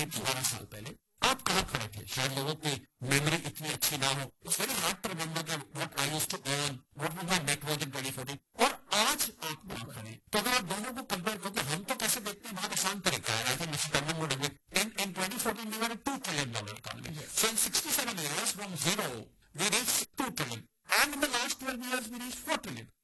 आई थी 12 साल पहले, आप कहाँ खड़े थे? शायद लोगों की मेमोरी इतनी अच्छी ना हो, it's very hard to remember that what I used to earn, what was my net worth in 2014, और आज आप वहां खड़े। तो अगर आप दोनों को कंपेयर करो तो हम तो कैसे देखते हैं, बहुत आसान तरीका है। I think mister Tandon would agree, in 2014 we were a $2 trillion economy. So in 67 years from zero we reached 2 trillion, and in the last 12 years we reached 4 trillion.